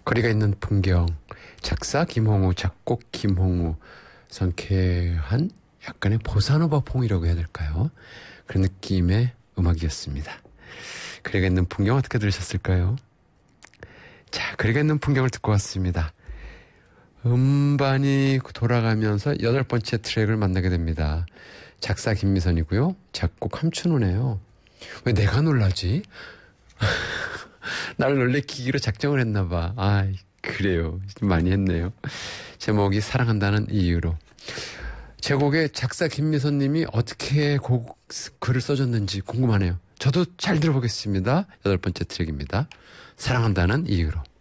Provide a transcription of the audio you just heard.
거리가 있는 풍경. 작사 김홍우, 작곡 김홍우. 상쾌한 약간의 보사노바풍이라고 해야 될까요? 그런 느낌의 음악이었습니다. 거리가 있는 풍경 어떻게 들으셨을까요? 자, 거리가 있는 풍경을 듣고 왔습니다. 음반이 돌아가면서 8번째 트랙을 만나게 됩니다. 작사 김미선이고요. 작곡 함춘호네요. 왜 내가 놀라지? 나를 놀래키기로 작정을 했나 봐. 아, 그래요. 좀 많이 했네요. 제목이 사랑한다는 이유로. 제 곡에 작사 김미선님이 어떻게 글을 써줬는지 궁금하네요. 저도 잘 들어보겠습니다. 8번째 트랙입니다. 사랑한다는 이유로.